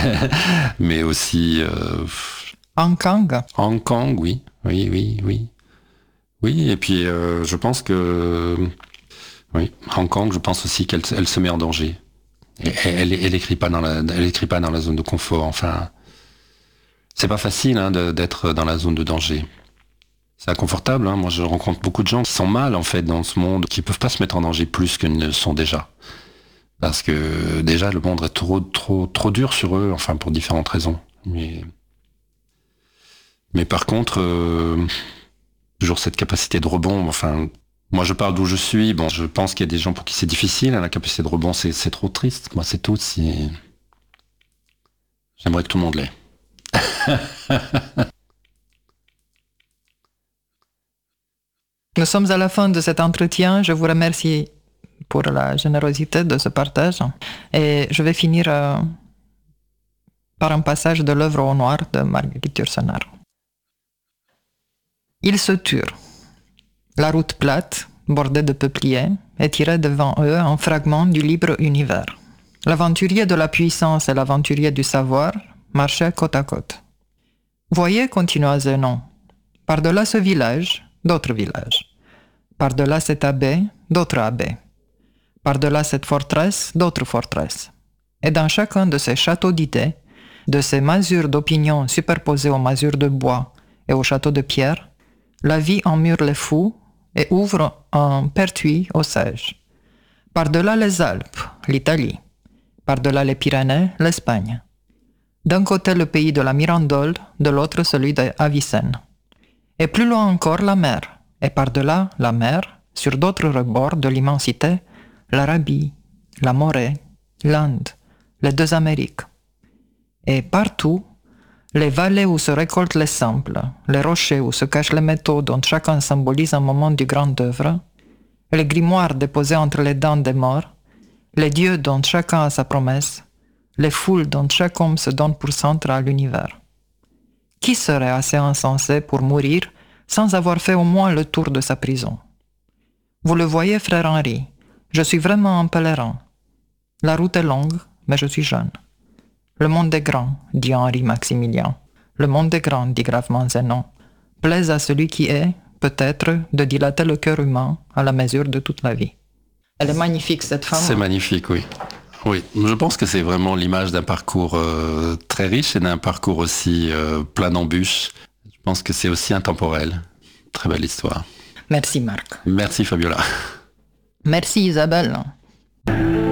mais aussi Hong Kong. Hong Kong, oui. Oui, et puis je pense que oui, Hong Kong, je pense aussi qu'elle se met en danger. Et elle écrit pas elle écrit pas dans la zone de confort. Enfin, c'est pas facile d'être dans la zone de danger. C'est inconfortable. Moi, je rencontre beaucoup de gens qui sont mal en fait dans ce monde, qui peuvent pas se mettre en danger plus qu'ils ne le sont déjà. Parce que déjà, le monde est trop dur sur eux, enfin pour différentes raisons. Mais par contre, toujours cette capacité de rebond. Enfin, moi, je parle d'où je suis. Bon, je pense qu'il y a des gens pour qui c'est difficile. La capacité de rebond, c'est trop triste. Moi, c'est tout. J'aimerais que tout le monde l'ait. Nous sommes à la fin de cet entretien. Je vous remercie pour la générosité de ce partage. Et je vais finir par un passage de l'œuvre au noir de Marguerite Yourcenar. Ils se turent. La route plate, bordée de peupliers, étirait devant eux un fragment du libre univers. L'aventurier de la puissance et l'aventurier du savoir marchaient côte à côte. Voyez, continua Zénon, par-delà ce village, d'autres villages. Par-delà cette abbaye, d'autres abbayes. Par-delà cette forteresse, d'autres forteresses. Et dans chacun de ces châteaux d'idées, de ces masures d'opinion superposées aux masures de bois et aux châteaux de pierre, la vie emmure les fous et ouvre un pertuis aux sages. Par-delà les Alpes, l'Italie. Par-delà les Pyrénées, l'Espagne. D'un côté le pays de la Mirandole, de l'autre celui d'Avicenne. Et plus loin encore la mer, et par-delà la mer, sur d'autres rebords de l'immensité, l'Arabie, la Morée, l'Inde, les deux Amériques. Et partout, les vallées où se récoltent les samples, les rochers où se cachent les métaux dont chacun symbolise un moment du grand œuvre, les grimoires déposés entre les dents des morts, les dieux dont chacun a sa promesse, les foules dont chaque homme se donne pour centre à l'univers. Qui serait assez insensé pour mourir sans avoir fait au moins le tour de sa prison? Vous le voyez, frère Henri, je suis vraiment un pèlerin. La route est longue, mais je suis jeune. Le monde est grand, dit Henri Maximilien. Le monde est grand, dit gravement Zénon. Plaise à celui qui est, peut-être, de dilater le cœur humain à la mesure de toute la vie. Elle est magnifique, cette femme. C'est magnifique, oui. Oui, je pense que c'est vraiment l'image d'un parcours très riche et d'un parcours aussi plein d'embûches. Je pense que c'est aussi intemporel. Très belle histoire. Merci Marc. Merci Fabiola. Merci Isabelle.